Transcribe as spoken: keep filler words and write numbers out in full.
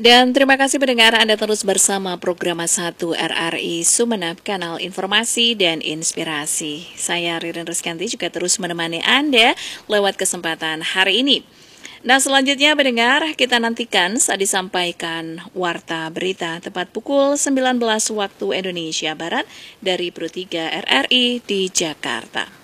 Dan terima kasih pendengar Anda terus bersama program satu R R I Sumeneb, kanal informasi dan inspirasi. Saya Ririn Rizkanti juga terus menemani Anda lewat kesempatan hari ini. Nah, selanjutnya pendengar, kita nantikan saat disampaikan Warta Berita tepat pukul sembilan belas waktu Indonesia Barat dari Pro tiga R R I di Jakarta.